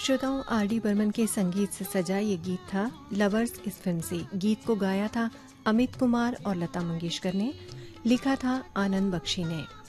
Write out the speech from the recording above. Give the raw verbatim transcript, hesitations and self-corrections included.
श्रोताओं, R D Burman के संगीत से सजा ये गीत था लवर्स इस फिल्म से। गीत को गाया था अमित कुमार और लता मंगेशकर ने, लिखा था आनंद बख्शी ने।